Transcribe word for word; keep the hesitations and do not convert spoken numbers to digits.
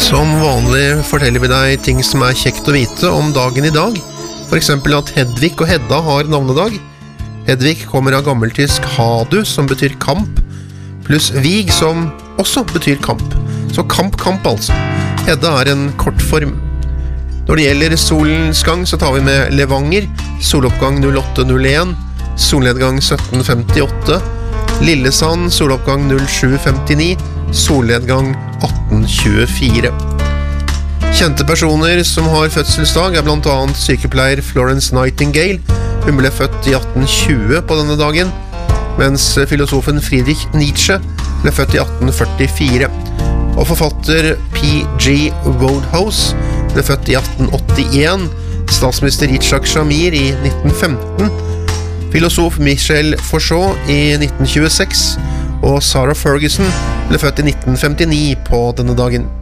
Som vanlig forteller vi deg ting som er kjekt å vite om dagen i dag. For eksempel at Hedvig og Hedda har navnedag. Hedvig kommer av gammeltysk hadu, som betyr kamp, pluss vig, som også betyr kamp. Så kamp, kamp altså. Hedda er en kortform. Når det gjelder solens gang, så tar vi med Levanger, soloppgang null åtte null en, solnedgang sytten femtiåtte, Lillesand, soloppgang null sju femtini, solnedgang atten tjuefire. Kjente personer som har fødselsdag er blant annet sykepleier Florence Nightingale. Hun ble født i atten tjue på denne dagen, mens filosofen Friedrich Nietzsche ble født i atten førtifire. Og forfatter P G Wodehouse ble født i atten åttien, statsminister Yitzhak Shamir i nitten femten, filosof Michel Foucault i nitten tjueseks, og Sarah Ferguson ble født i nitten femtini på denne dagen.